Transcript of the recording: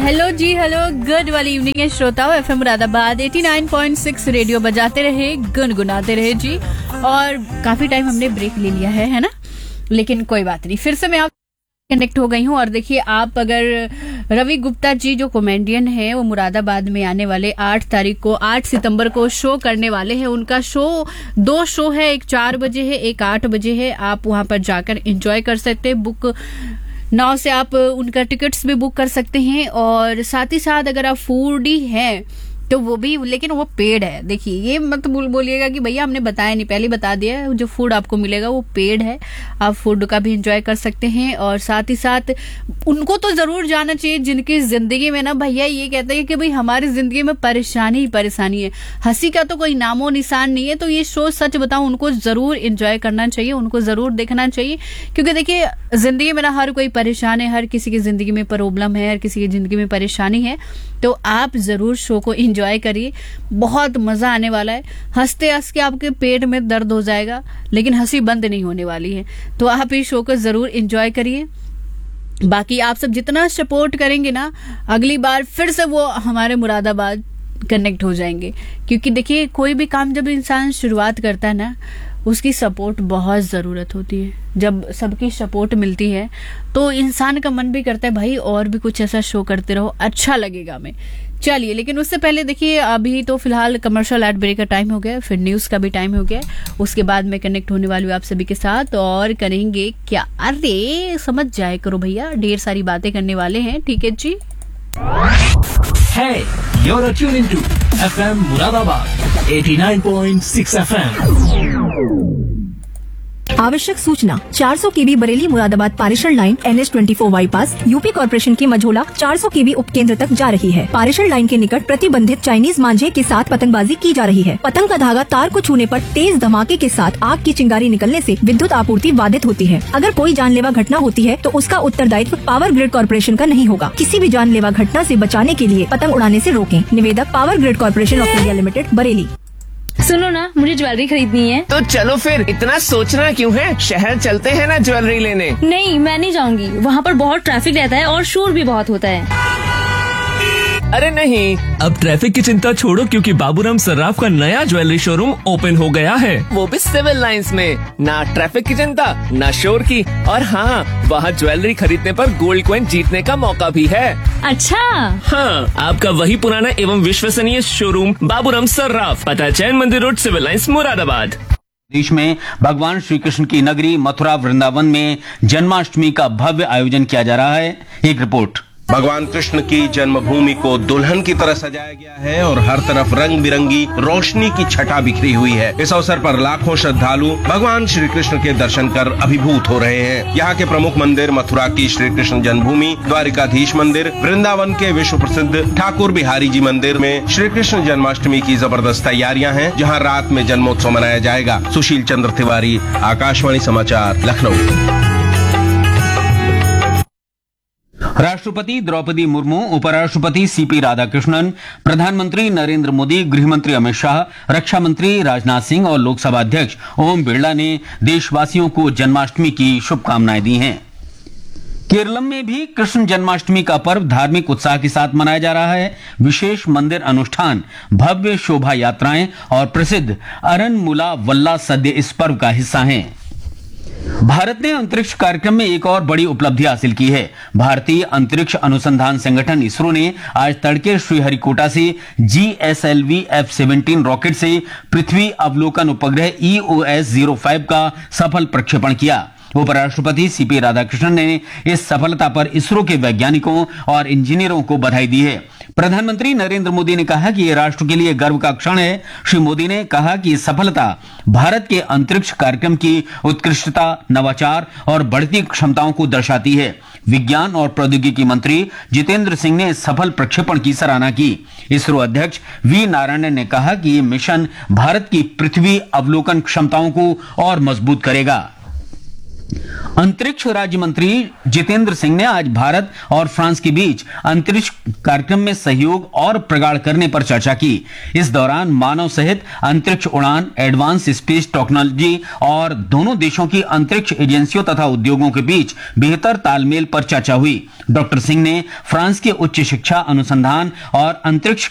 Hello जी, hello, good वाली evening है श्रोताओं। एफएम मुरादाबाद 89.6 रेडियो बजाते रहे, गुनगुनाते रहे जी। और काफी टाइम हमने ब्रेक ले लिया है ना, लेकिन कोई बात नहीं, फिर से मैं आप कनेक्ट हो गई हूँ। और देखिए, आप अगर रवि गुप्ता जी जो कॉमेडियन है, वो मुरादाबाद में आने वाले 8 सितंबर को शो करने वाले हैं। उनका शो 2 शो है, एक 4 बजे है, एक 8 बजे है। आप वहां पर जाकर एंजॉय कर सकते हैं। बुक नाउ से आप उनका टिकट्स भी बुक कर सकते हैं। और साथ ही साथ अगर आप फूडी हैं तो वो भी, लेकिन वो पेड है। देखिए, ये मत बोलिएगा कि भैया हमने बताया नहीं, पहले बता दिया है। जो फूड आपको मिलेगा वो पेड है, आप फूड का भी एंजॉय कर सकते हैं। और साथ ही साथ उनको तो जरूर जाना चाहिए जिनकी जिंदगी में ना भैया ये कहते हैं कि भाई हमारी जिंदगी में परेशानी ही परेशानी है, हंसी का तो कोई नामो निशान नहीं है। तो ये शो सच बताऊं, उनको जरूर एंजॉय करना चाहिए, उनको जरूर देखना चाहिए। क्योंकि देखिए, जिंदगी में ना हर कोई परेशान है, हर किसी की जिंदगी में प्रॉब्लम है, हर किसी की जिंदगी में परेशानी है। तो आप जरूर शो को एंजॉय करिए, बहुत मजा आने वाला है। हंसते हंस के आपके पेट में दर्द हो जाएगा, लेकिन हंसी बंद नहीं होने वाली है। तो आप इस शो को जरूर एंजॉय करिए। बाकी आप सब जितना सपोर्ट करेंगे ना, अगली बार फिर से वो हमारे मुरादाबाद कनेक्ट हो जाएंगे। क्योंकि देखिए, कोई भी काम जब इंसान शुरुआत करता है ना, उसकी सपोर्ट बहुत ज़रूरत होती है। जब सबकी सपोर्ट मिलती है तो इंसान का मन भी करता है भाई और भी कुछ ऐसा शो करते रहो, अच्छा लगेगा हमें। चलिए, लेकिन उससे पहले देखिए, अभी तो फिलहाल कमर्शियल एड ब्रेक का टाइम हो गया, फिर न्यूज़ का भी टाइम हो गया। उसके बाद मैं कनेक्ट होने वाली हूँ आप सभी के साथ। और करेंगे क्या, अरे समझ जाए करो भैया, ढेर सारी बातें करने वाले हैं। ठीक है जी। Hey, you're tuned into FM Muradabad 89.6 FM. आवश्यक सूचना, 400 केवी बरेली मुरादाबाद पारेषण line NH24 bypass UP corporation की मझोला 400 केवी उपकेंद्र तक जा रही है। पारेषण लाइन के निकट प्रतिबंधित चाइनीज मांझे के साथ पतंगबाजी की जा रही है। पतंग का धागा तार को छूने पर तेज धमाके के साथ आग की चिंगारी निकलने से विद्युत आपूर्ति बाधित होती है। अगर कोई जानलेवा घटना होती है तो उसका उत्तरदायित्व पावर ग्रिड कॉर्पोरेशन का नहीं होगा। किसी भी जानलेवा घटना से बचाने के लिए पतंग उड़ाने से रोकें। निवेदक, power grid corporation of India limited, Bareilly. सुनो ना, मुझे ज्वेलरी खरीदनी है। तो चलो फिर, इतना सोचना क्यों है, शहर चलते हैं ना ज्वेलरी लेने। नहीं, मैं नहीं जाऊंगी, वहाँ पर बहुत ट्रैफिक रहता है और शोर भी बहुत होता है। अरे नहीं, अब ट्रैफिक की चिंता छोड़ो, क्योंकि बाबूराम सर्राफ का नया ज्वेलरी शोरूम ओपन हो गया है। वो भी सिविल लाइंस में। ना ट्रैफिक की चिंता, ना शोर की। और हाँ, वहाँ ज्वेलरी खरीदने पर गोल्ड कॉइन जीतने का मौका भी है। अच्छा। हाँ, आपका वही पुराना एवं विश्वसनीय शोरूम बाबूराम सर्राफ, पता जैन मंदिर रोड, सिविल लाइंस, मुरादाबाद। देश में भगवान श्री कृष्ण की नगरी मथुरा वृंदावन में जन्माष्टमी का भव्य आयोजन किया जा रहा है। एक रिपोर्ट। भगवान कृष्ण की जन्मभूमि को दुल्हन की तरह सजाया गया है और हर तरफ रंग बिरंगी रोशनी की छटा बिखरी हुई है। इस अवसर पर लाखों श्रद्धालु भगवान श्री कृष्ण के दर्शन कर अभिभूत हो रहे हैं। यहाँ के प्रमुख मंदिर मथुरा की श्री कृष्ण जन्मभूमि, द्वारिकाधीश मंदिर, वृंदावन के विश्व प्रसिद्ध ठाकुर बिहारी जी मंदिर में श्री कृष्ण जन्माष्टमी की जबरदस्त तैयारियां हैं, जहाँ रात में जन्मोत्सव मनाया जाएगा। सुशील चंद्र तिवारी, आकाशवाणी समाचार, लखनऊ। राष्ट्रपति द्रौपदी मुर्मू, उपराष्ट्रपति सीपी राधाकृष्णन, प्रधानमंत्री नरेंद्र मोदी, गृहमंत्री अमित शाह, रक्षा मंत्री राजनाथ सिंह और लोकसभा अध्यक्ष ओम बिरला ने देशवासियों को जन्माष्टमी की शुभकामनाएं दी हैं। केरलम में भी कृष्ण जन्माष्टमी का पर्व धार्मिक उत्साह के साथ मनाया जा रहा है। विशेष मंदिर अनुष्ठान, भव्य शोभा यात्राएं और प्रसिद्ध अरनमुला वल्ला सद्य इस पर्व का हिस्सा हैं। भारत ने अंतरिक्ष कार्यक्रम में एक और बड़ी उपलब्धि हासिल की है। भारतीय अंतरिक्ष अनुसंधान संगठन इसरो ने आज तड़के श्रीहरिकोटा से GSLV F-17 रॉकेट से पृथ्वी अवलोकन उपग्रह EOS-05 का सफल प्रक्षेपण किया। उपराष्ट्रपति सीपी राधाकृष्णन ने इस सफलता पर इसरो के वैज्ञानिकों और इंजीनियरों को बधाई दी है। प्रधानमंत्री नरेंद्र मोदी ने कहा कि यह राष्ट्र के लिए गर्व का क्षण है। श्री मोदी ने कहा कि यह सफलता भारत के अंतरिक्ष कार्यक्रम की उत्कृष्टता, नवाचार और बढ़ती क्षमताओं को दर्शाती है। विज्ञान और प्रौद्योगिकी मंत्री जितेंद्र सिंह ने इस सफल प्रक्षेपण की सराहना की। इसरो अध्यक्ष वी नारायणन ने कहा कि यह मिशन भारत की पृथ्वी अवलोकन क्षमताओं को और मजबूत करेगा। अंतरिक्ष राज्य मंत्री जितेंद्र सिंह ने आज भारत और फ्रांस के बीच अंतरिक्ष कार्यक्रम में सहयोग और प्रगाढ़ करने पर चर्चा की। इस दौरान मानव सहित अंतरिक्ष उड़ान, एडवांस स्पेस टेक्नोलॉजी और दोनों देशों की अंतरिक्ष एजेंसियों तथा उद्योगों के बीच बेहतर तालमेल पर चर्चा हुई। डॉक्टर सिंह ने फ्रांस के उच्च शिक्षा, अनुसंधान और अंतरिक्ष